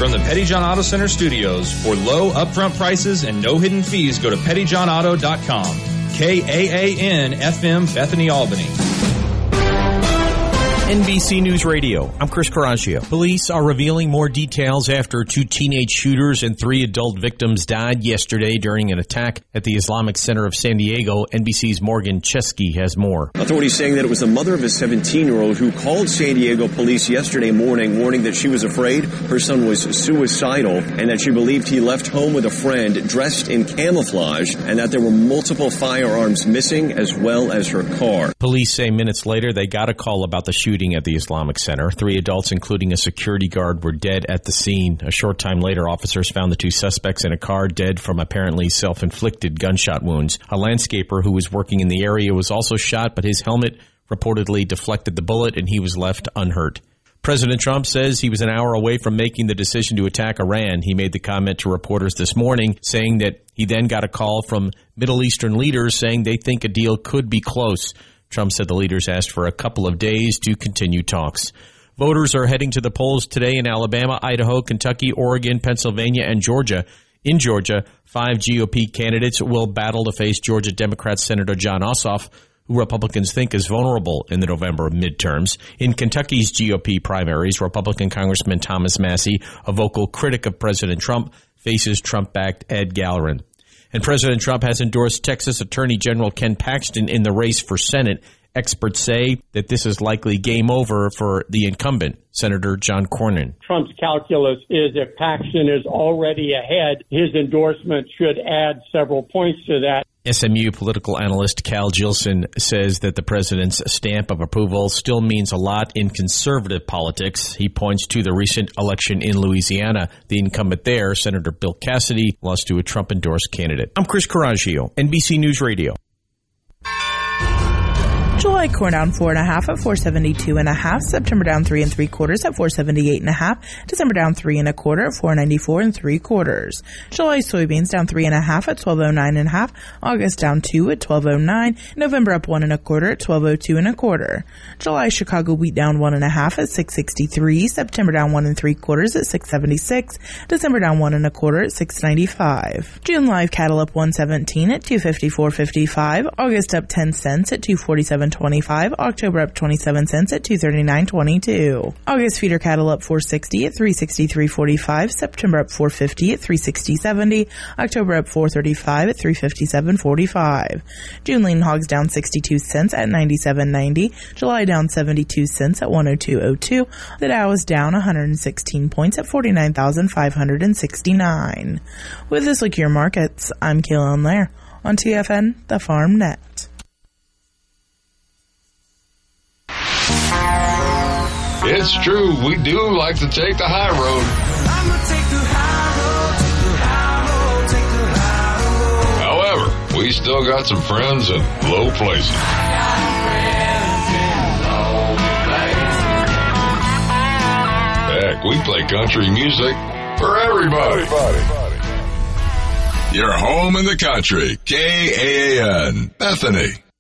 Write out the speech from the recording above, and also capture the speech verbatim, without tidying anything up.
From the Petty John Auto Center studios, for low upfront prices and no hidden fees, go to petty john auto dot com. K A A N F M, Bethany, Albany. N B C News Radio, I'm Chris Caraccio. Police are revealing more details after two teenage shooters and three adult victims died yesterday during an attack at the Islamic Center of San Diego. N B C's Morgan Chesky has more. Authorities saying that it was the mother of a seventeen-year-old who called San Diego police yesterday morning, warning that she was afraid her son was suicidal and that she believed he left home with a friend dressed in camouflage and that there were multiple firearms missing as well as her car. Police say minutes later they got a call about the shooting at the Islamic Center. Three adults, including a security guard, were dead at the scene. A short time later, officers found the two suspects in a car dead from apparently self-inflicted gunshot wounds. A landscaper who was working in the area was also shot, but his helmet reportedly deflected the bullet and he was left unhurt. President Trump says he was an hour away from making the decision to attack Iran. He made the comment to reporters this morning, saying that he then got a call from Middle Eastern leaders saying they think a deal could be close. Trump said the leaders asked for a couple of days to continue talks. Voters are heading to the polls today in Alabama, Idaho, Kentucky, Oregon, Pennsylvania, and Georgia. In Georgia, five G O P candidates will battle to face Georgia Democrat Senator Jon Ossoff, who Republicans think is vulnerable in the November midterms. In Kentucky's G O P primaries, Republican Congressman Thomas Massie, a vocal critic of President Trump, faces Trump-backed Ed Gallerin. And President Trump has endorsed Texas Attorney General Ken Paxton in the race for Senate. Experts say that this is likely game over for the incumbent, Senator John Cornyn. Trump's calculus is if Paxton is already ahead, his endorsement should add several points to that. S M U political analyst Cal Jilson says that the president's stamp of approval still means a lot in conservative politics. He points to the recent election in Louisiana. The incumbent there, Senator Bill Cassidy, lost to a Trump-endorsed candidate. I'm Chris Caraccio, N B C News Radio. July corn down four and a half at four seventy-two and a half. September down three and three quarters at four seventy-eight and a half. December down three and a quarter at four ninety-four and three quarters. July soybeans down three and a half at twelve oh nine and a half. August down two at twelve oh nine. November up one and a quarter at twelve oh two and a quarter. July Chicago wheat down one and a half at six sixty-three. September down one and three quarters at six seventy-six. December down one and a quarter at six ninety-five. June live cattle up one seventeen at two fifty-four fifty-five. August up ten cents at two forty-seven twenty-five. October up twenty-seven cents at two thirty-nine twenty-two. August feeder cattle up four sixty at three sixty-three forty-five. September up four fifty at three sixty seventy. October up four thirty-five at three fifty-seven forty-five. June lean hogs down sixty-two cents at ninety-seven ninety. July down seventy-two cents at one oh two oh two. The Dow is down one hundred sixteen points at forty-nine thousand five hundred sixty-nine. With this look at your markets, I'm Kayla Lair on T F N, the Farm Net. It's true, we do like to take the high road. I'ma take the high road, take the high road, take the high road. However, we still got some friends in low places. I got friends in low places. Heck, we play country music for everybody. everybody. You're home in the country. K A A N, Bethany.